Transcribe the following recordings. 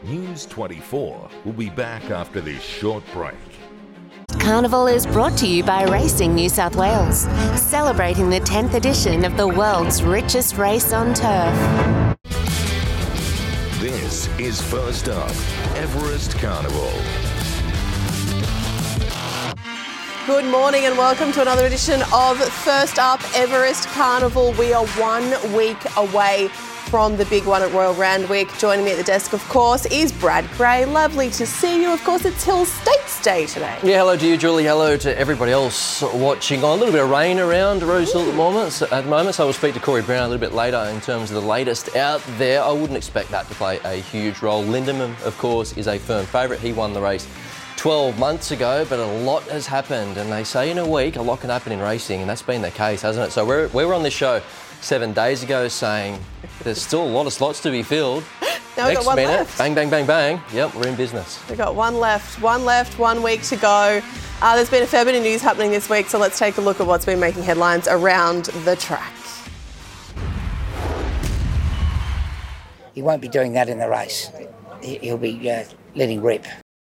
News 24 will be back after this short break. Carnival is brought to you by Racing New South Wales, celebrating the 10th edition of the world's richest race on turf. This is First Up, Everest Carnival. Good morning and welcome to another edition of First Up, Everest Carnival. We are 1 week away from the big one at Royal Randwick. Joining me at the desk, of course, is Brad Gray. Lovely to see you. Of course, it's Hill States Day today. Yeah, hello to you, Julie. Hello to everybody else watching on. A little bit of rain around Rosehill at the moment, so we'll speak to Corey Brown a little bit later in terms of the latest out there. I wouldn't expect that to play a huge role. Lindemann, of course, is a firm favourite. He won the race 12 months ago, but a lot has happened, and they say in a week a lot can happen in racing, and that's been the case, hasn't it? So we were on this show 7 days ago saying there's still a lot of slots to be filled. Now we've got one minute, left. bang, bang, bang, bang. Yep, we're in business. We've got one left, 1 week to go. There's been a fair bit of news happening this week, so let's take a look at what's been making headlines around the track. He won't be doing that in the race. He'll be letting rip.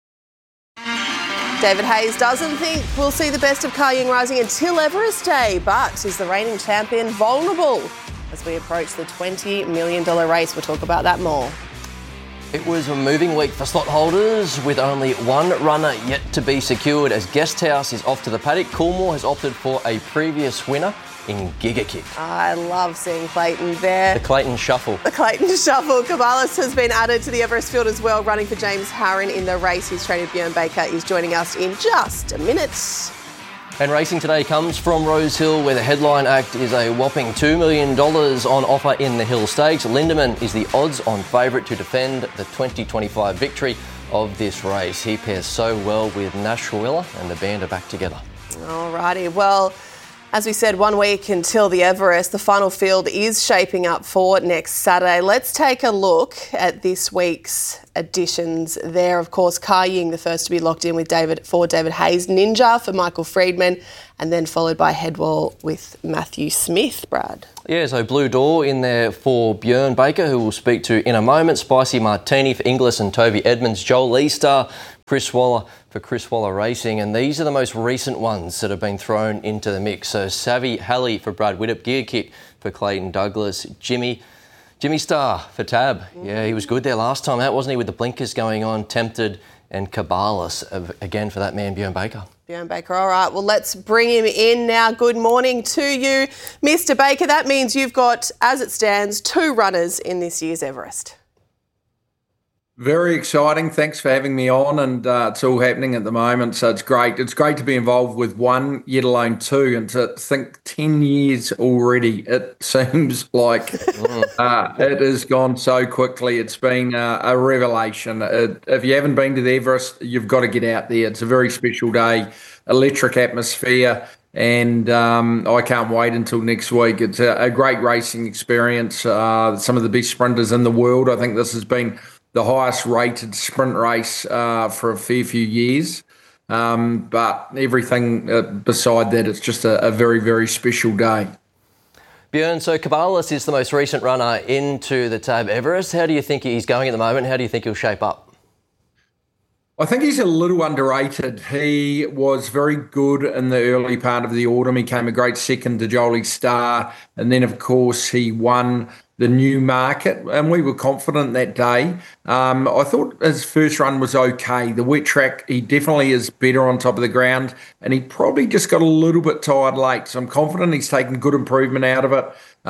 David Hayes doesn't think we'll see the best of Kar Ying Rising until Everest Day, but is the reigning champion vulnerable as we approach the $20 million race? We'll talk about that more. It was a moving week for slot holders with only one runner yet to be secured as Guesthouse is off to the paddock. Coolmore has opted for a previous winner in Giga Kick. I love seeing Clayton there. The Clayton Shuffle. The Clayton Shuffle. Caballos has been added to the Everest field as well, running for James Harron in the race. His trainer Björn Baker is joining us in just a minute. And racing today comes from Rosehill, where the headline act is a whopping $2 million on offer in the Hill Stakes. Lindemann is the odds-on favourite to defend the 2025 victory of this race. He pairs so well with Nash Rawiller, and the band are back together. Alrighty, well, as we said, 1 week until the Everest. The final field is shaping up for next Saturday. Let's take a look at this week's additions there. Of course, Kar Ying, the first to be locked in with David Hayes. Ninja for Michael Friedman, and then followed by Headwall with Matthew Smith, Brad. Yeah, so Blue Door in there for Björn Baker, who we'll speak to in a moment. Spicy Martini for Inglis and Toby Edmonds. Joel Leestar, Chris Waller for Chris Waller Racing, and these are the most recent ones that have been thrown into the mix. So Savvy Halley for Brad Widdop, Gear Kit for Clayton Douglas, Jimmy Starr for Tab. Yeah, he was good there last time out, wasn't he, with the blinkers going on, Tempted, and Caballos again for that man, Björn Baker. Björn Baker, all right, well, let's bring him in now. Good morning to you, Mr. Baker. That means you've got, as it stands, 2 runners in this year's Everest. Very exciting. Thanks for having me on, and it's all happening at the moment, so it's great. It's great to be involved with 1, yet alone 2, and to think 10 years already. It seems like it has gone so quickly. It's been a revelation. If you haven't been to the Everest, you've got to get out there. It's a very special day, electric atmosphere, and I can't wait until next week. It's a great racing experience. Some of the best sprinters in the world. I think this has been the highest rated sprint race for a fair few years. But everything beside that, it's just a very, very special day. Björn, so Caballos is the most recent runner into the Tab Everest. How do you think he's going at the moment? How do you think he'll shape up? I think he's a little underrated. He was very good in the early part of the autumn. He came a great second to Jolie Starr. And then, of course, he won the Newmarket, and we were confident that day. I thought his first run was okay. The wet track, he definitely is better on top of the ground, and he probably just got a little bit tired late. So I'm confident he's taken good improvement out of it.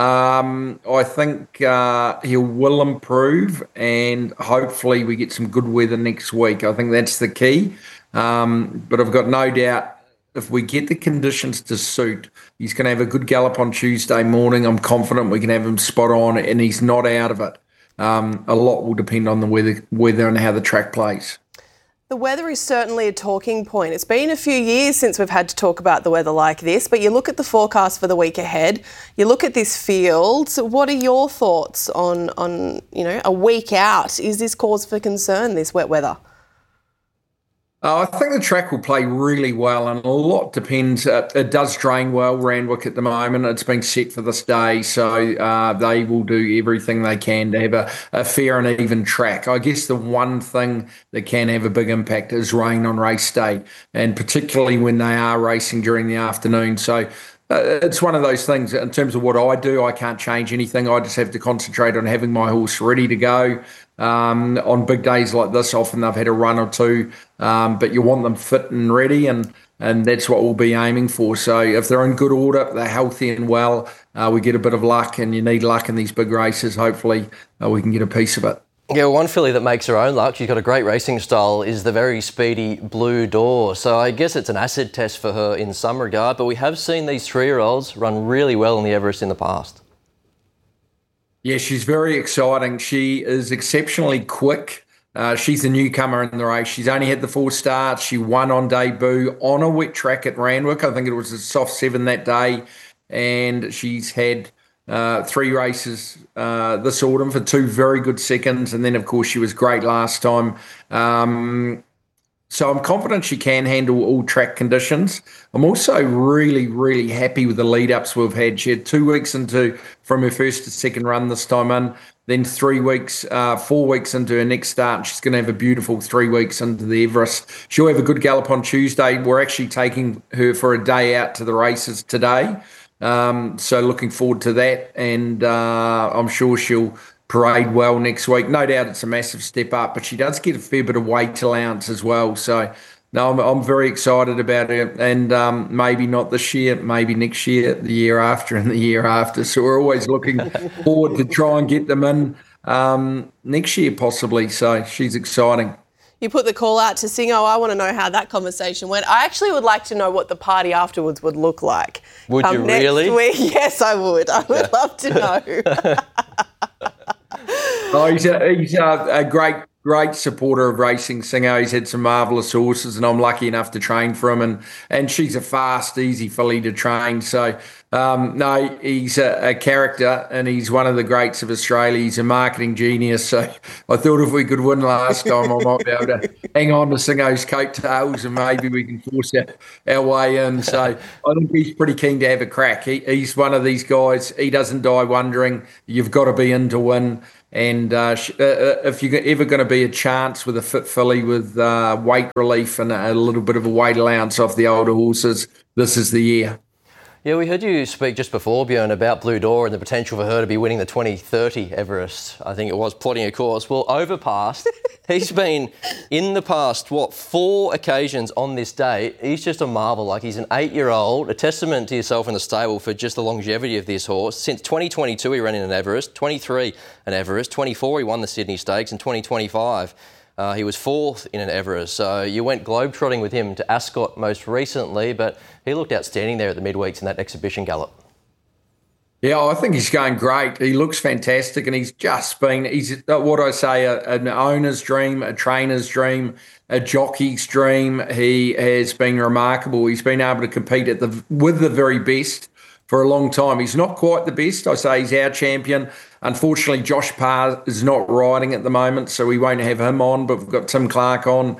I think he will improve, and hopefully we get some good weather next week. I think that's the key. But I've got no doubt if we get the conditions to suit, he's going to have a good gallop on Tuesday morning. I'm confident we can have him spot on, and he's not out of it. A lot will depend on the weather and how the track plays. The weather is certainly a talking point. It's been a few years since we've had to talk about the weather like this, but you look at the forecast for the week ahead, you look at this field. What are your thoughts on a week out? Is this cause for concern, this wet weather? I think the track will play really well, and a lot depends. It does drain well, Randwick, at the moment. It's been set for this day, so they will do everything they can to have a fair and even track. I guess the one thing that can have a big impact is rain on race day, and particularly when they are racing during the afternoon. So it's one of those things. In terms of what I do, I can't change anything. I just have to concentrate on having my horse ready to go. On big days like this, often they've had a run or two, but you want them fit and ready, and that's what we'll be aiming for. So if they're in good order, they're healthy and well, we get a bit of luck, and you need luck in these big races. Hopefully we can get a piece of it. Yeah, one filly that makes her own luck, she's got a great racing style, is the very speedy Blue Door. So I guess it's an acid test for her in some regard, but we have seen these 3-year-olds run really well in the Everest in the past. Yeah, she's very exciting. She is exceptionally quick. She's a newcomer in the race. She's only had the 4 starts. She won on debut on a wet track at Randwick. I think it was a soft 7 that day. And she's had 3 races this autumn for 2 very good seconds. And then, of course, she was great last time. So I'm confident she can handle all track conditions. I'm also really, really happy with the lead-ups we've had. She had 2 weeks from her first to second run this time in, then 4 weeks into her next start. She's going to have a beautiful 3 weeks into the Everest. She'll have a good gallop on Tuesday. We're actually taking her for a day out to the races today. So looking forward to that. And I'm sure she'll parade well next week. No doubt it's a massive step up, but she does get a fair bit of weight allowance as well. So, no, I'm very excited about her, and maybe not this year, maybe next year, the year after, and the year after. So we're always looking forward to try and get them in next year possibly. So she's exciting. You put the call out to Singo. I want to know how that conversation went. I actually would like to know what the party afterwards would look like. Would you really? Next week. Yes, I would. I would love to know. Oh, he's a great supporter of racing, Singo. He's had some marvellous horses, and I'm lucky enough to train for him. And she's a fast, easy filly to train. So, no, he's a character, and he's one of the greats of Australia. He's a marketing genius. So I thought if we could win last time, I might be able to hang on to Singo's coattails, and maybe we can force our way in. So I think he's pretty keen to have a crack. He's one of these guys. He doesn't die wondering. You've got to be in to win. And if you're ever going to be a chance with a fit filly with weight relief and a little bit of a weight allowance off the older horses, this is the year. Yeah, we heard you speak just before, Björn, about Blue Door and the potential for her to be winning the 2030 Everest. I think it was, plotting a course. Well, Overpast, he's been in the past, 4 occasions on this date. He's just a marvel. Like, he's an 8-year-old, a testament to yourself in the stable for just the longevity of this horse. Since 2022, he ran in an Everest, 23 an Everest, 24 he won the Sydney Stakes, and 2025 he was 4th in an Everest. So you went globetrotting with him to Ascot most recently, but he looked outstanding there at the midweeks in that exhibition gallop. Yeah, I think he's going great. He looks fantastic, and he's what I say, an owner's dream, a trainer's dream, a jockey's dream. He has been remarkable. He's been able to compete with the very best for a long time. He's not quite the best. I say he's our champion. Unfortunately, Josh Parr is not riding at the moment, so we won't have him on, but we've got Tim Clark on,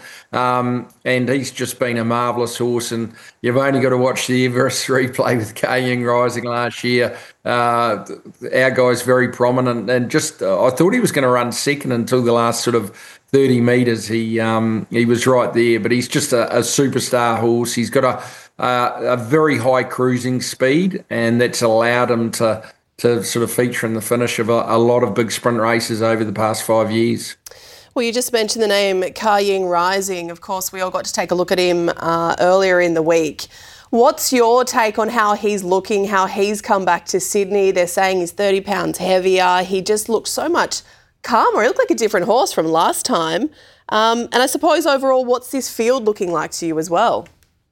and he's just been a marvellous horse, and you've only got to watch the Everest replay with Ka-Ying Rising last year. Our guy's very prominent, and just I thought he was going to run second until the last sort of 30 metres. He was right there, but he's just a superstar horse. He's got a very high cruising speed, and that's allowed him to sort of feature in the finish of a lot of big sprint races over the past 5 years. Well, you just mentioned the name Ka-Ying Rising. Of course, we all got to take a look at him earlier in the week. What's your take on how he's looking, how he's come back to Sydney? They're saying he's 30 pounds heavier. He just looks so much calmer. He looked like a different horse from last time. And I suppose overall, what's this field looking like to you as well?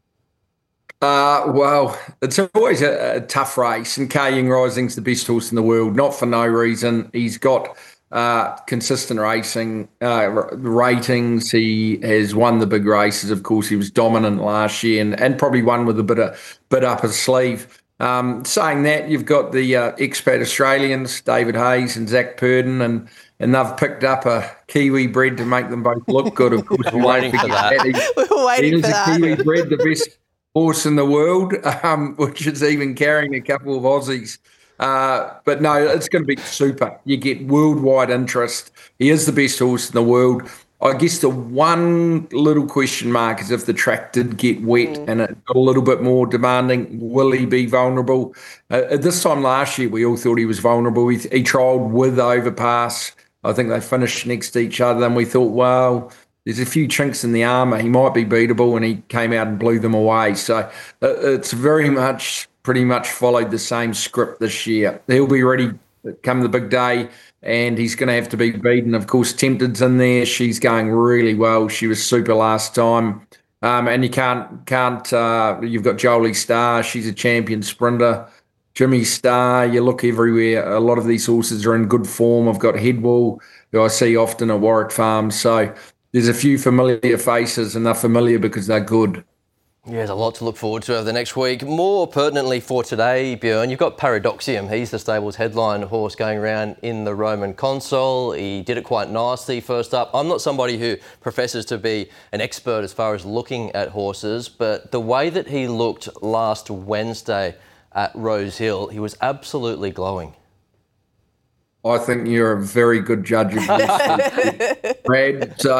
Well, it's always a tough race, and Ka-Ying Rising's the best horse in the world, not for no reason. He's got consistent racing ratings. He has won the big races. Of course, he was dominant last year and probably won with a bit up his sleeve. Saying that, you've got the expat Australians, David Hayes and Zach Purden, and they've picked up a Kiwi bred to make them both look good. Of course, we're waiting for that. We're waiting for that. Kiwi bred, the best horse in the world, which is even carrying a couple of Aussies. But no, it's going to be super. You get worldwide interest. He is the best horse in the world. I guess the one little question mark is if the track did get wet and it got a little bit more demanding, will he be vulnerable? At this time last year, we all thought he was vulnerable. He trialled with Overpass. I think they finished next to each other, and we thought, well, there's a few chinks in the armour. He might be beatable, and he came out and blew them away. So it's pretty much followed the same script this year. He'll be ready come the big day, and he's going to have to be beaten. Of course, Tempted's in there. She's going really well. She was super last time. And you can't. You've got Jolie Star. She's a champion sprinter. Jimmy Star. You look everywhere. A lot of these horses are in good form. I've got Headwall, who I see often at Warwick Farms. So there's a few familiar faces, and they're familiar because they're good. Yeah, there's a lot to look forward to over the next week. More pertinently for today, Björn, you've got Paradoxium. He's the stable's headline horse going around in the Roman Consul. He did it quite nicely first up. I'm not somebody who professes to be an expert as far as looking at horses, but the way that he looked last Wednesday at Rose Hill, he was absolutely glowing. I think you're a very good judge of this, Brad. So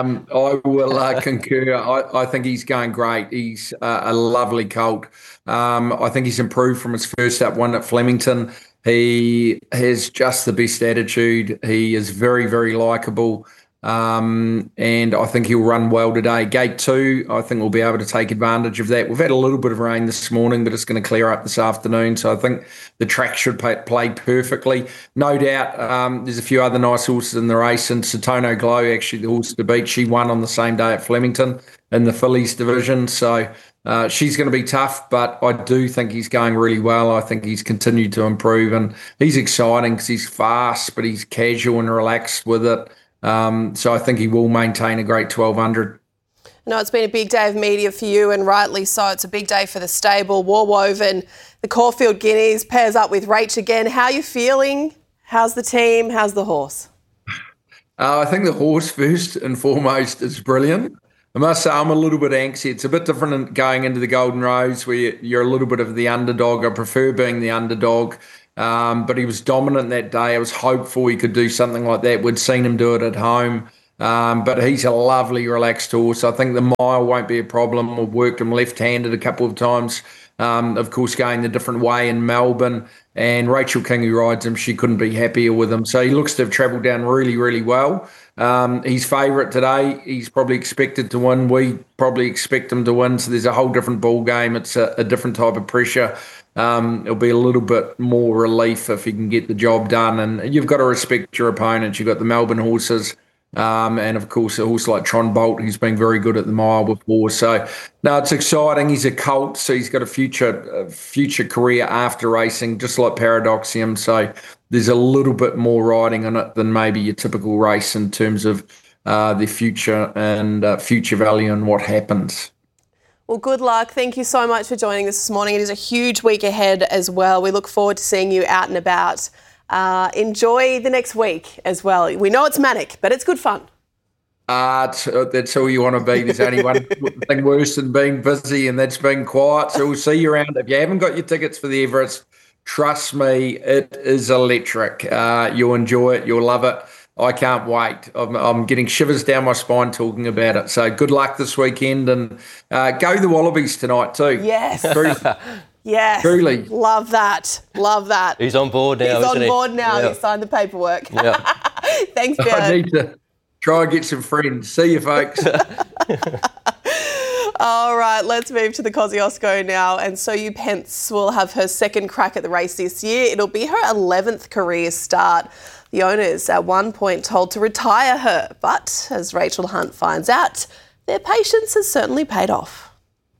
I will concur. I think he's going great. He's a lovely colt. I think he's improved from his first up one at Flemington. He has just the best attitude. He is very, very likeable. And I think he'll run well today. Gate 2, I think we'll be able to take advantage of that. We've had a little bit of rain this morning, but it's going to clear up this afternoon. So I think the track should play perfectly. No doubt there's a few other nice horses in the race. And Satono Glow, actually the horse to beat, she won on the same day at Flemington in the fillies division. So she's going to be tough, but I do think he's going really well. I think he's continued to improve, and he's exciting because he's fast, but he's casual and relaxed with it. So I think he will maintain a great 1200. No, it's been a big day of media for you, and rightly so. It's a big day for the stable. Warwoven, the Caulfield Guineas, pairs up with Rach again. How are you feeling? How's the team? How's the horse? I think the horse, first and foremost, is brilliant. I must say I'm a little bit anxious. It's a bit different going into the Golden Rose where you're a little bit of the underdog. I prefer being the underdog. But he was dominant that day. I was hopeful he could do something like that. We'd seen him do it at home. But he's a lovely, relaxed horse. I think the mile won't be a problem. We've worked him left-handed a couple of times. Of course, going the different way in Melbourne. And Rachel King, who rides him, she couldn't be happier with him. So he looks to have travelled down really, really well. He's favourite today. He's probably expected to win. We probably expect him to win. So there's a whole different ball game. It's a different type of pressure. It'll be a little bit more relief if he can get the job done. And you've got to respect your opponents. You've got the Melbourne horses. And, of course, a horse like Tron Bolt, who's been very good at the mile before. So, no, it's exciting. He's a colt, so he's got a future career after racing, just like Paradoxium. So there's a little bit more riding on it than maybe your typical race in terms of the future and future value and what happens. Well, good luck. Thank you so much for joining us this morning. It is a huge week ahead as well. We look forward to seeing you out and about. Enjoy the next week as well. We know it's manic, but it's good fun. That's all you want to be. There's only one thing worse than being busy, and that's being quiet. So we'll see you around. If you haven't got your tickets for the Everest, trust me, it is electric. You'll enjoy it. You'll love it. I can't wait. I'm getting shivers down my spine talking about it. So good luck this weekend, and go the Wallabies tonight too. Yes. Yes. Truly. Love that. Love that. He's on board now, He's on board now. Yeah. He signed the paperwork. Yeah. Thanks, Björn. I need to try and get some friends. See you, folks. All right, let's move to the Kosciuszko now. And So You Pence will have her second crack at the race this year. It'll be her 11th career start. The owners at one point told to retire her, but as Rachel Hunt finds out, their patience has certainly paid off.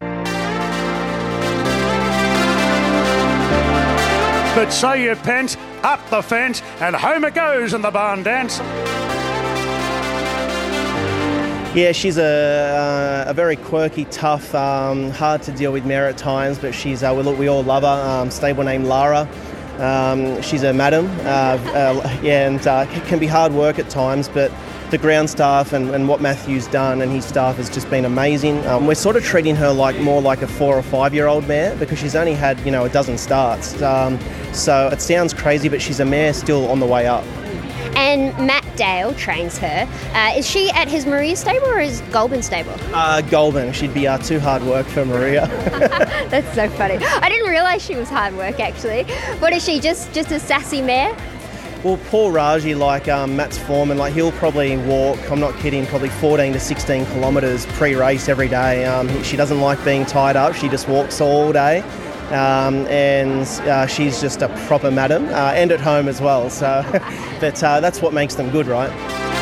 But So You Pence, up the fence, and home it goes in the barn dance. Yeah, she's a very quirky, tough, hard to deal with mare at times, but she's we all love her. Stable name Lara. She's a madam, and can be hard work at times, but the ground staff and what Matthew's done and his staff has just been amazing. We're sort of treating her more like a 4 or 5 year old mare because she's only had a dozen starts. So it sounds crazy, but she's a mare still on the way up. And Matt Dale trains her. Is she at his Maria stable or his Goulburn stable? Goulburn. She'd be too hard work for Maria. That's so funny. I didn't realise she was hard work, actually. What is she, just a sassy mare? Well, poor Raji, Matt's foreman, he'll probably walk, I'm not kidding, probably 14 to 16 kilometres pre-race every day. She doesn't like being tied up. She just walks all day. And she's just a proper madam, and at home as well. So, but that's what makes them good, right?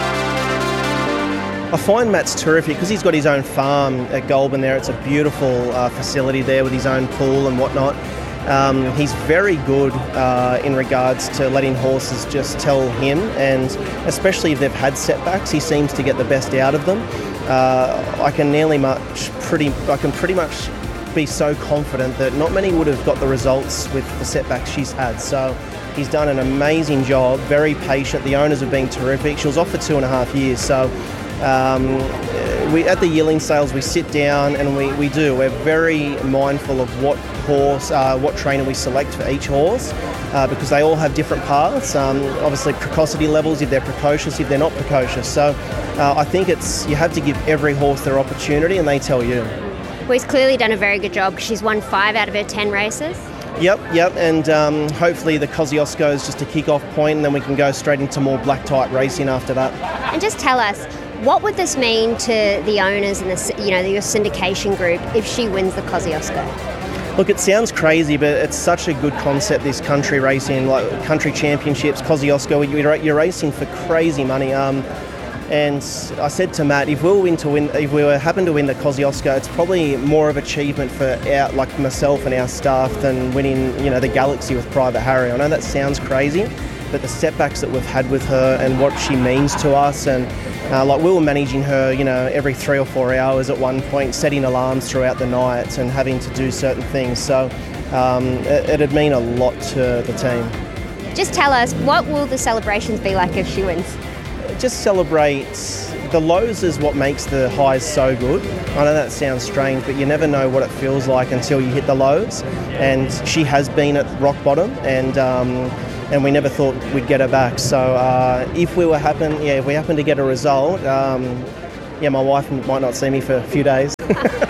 I find Matt's terrific because he's got his own farm at Goulburn there. It's a beautiful facility there with his own pool and whatnot. He's very good in regards to letting horses just tell him, and especially if they've had setbacks, he seems to get the best out of them. I can pretty much be so confident that not many would have got the results with the setbacks she's had. So he's done an amazing job, very patient. The owners have been terrific. She was off for 2.5 years. So we at the yearling sales, we sit down and we're very mindful of what trainer we select for each horse because they all have different paths. Obviously precocity levels, if they're precocious, if they're not precocious. So I think you have to give every horse their opportunity and they tell you. Well, he's clearly done a very good job. She's won 5 out of her 10 races. Yep, and hopefully the Kosciuszko is just a kick-off point, and then we can go straight into more black-type racing after that. And just tell us, what would this mean to the owners and your syndication group if she wins the Kosciuszko? Look, it sounds crazy, but it's such a good concept, this country racing, like country championships, Kosciuszko. You're racing for crazy money. And I said to Matt, if we happen to win the Kosciuszko, it's probably more of achievement for myself and our staff than winning, the Galaxy with Private Harry. I know that sounds crazy, but the setbacks that we've had with her and what she means to us, and we were managing her, every 3 or 4 hours at one point, setting alarms throughout the night and having to do certain things. So it'd mean a lot to the team. Just tell us, what will the celebrations be like if she wins? Just celebrate. The lows is what makes the highs so good. I know that sounds strange, but you never know what it feels like until you hit the lows. And she has been at rock bottom, and we never thought we'd get her back. So if we happen to get a result, my wife might not see me for a few days.